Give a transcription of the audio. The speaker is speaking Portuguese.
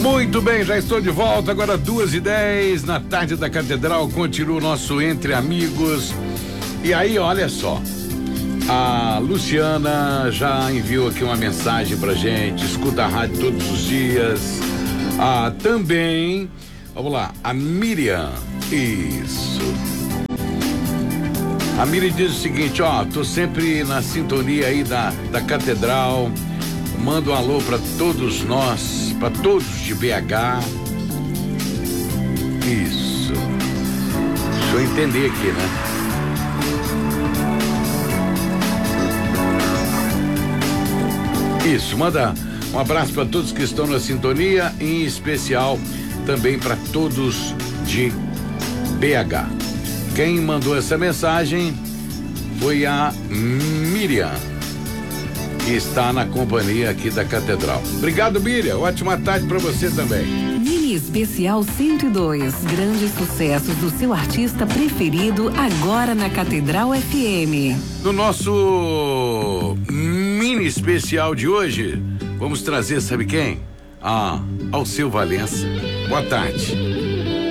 Muito bem, já estou de volta, agora 2:10 na tarde da Catedral, continua o nosso Entre Amigos. E aí, olha só, a Luciana já enviou aqui uma mensagem pra gente, escuta a rádio todos os dias. Também, vamos lá, a Miriam, isso. A Miriam diz o seguinte, tô sempre na sintonia aí da Catedral, mando um alô pra todos nós, pra todos de BH. Isso. Deixa eu entender aqui, né? Isso, manda um abraço para todos que estão na sintonia, em especial também para todos de BH. Quem mandou essa mensagem foi a Miriam, que está na companhia aqui da Catedral. Obrigado, Miriam. Ótima tarde para você também. Mini Especial 102. Grandes sucessos do seu artista preferido agora na Catedral FM. No nosso mini especial de hoje, vamos trazer, sabe quem? Alceu Valença. Boa tarde.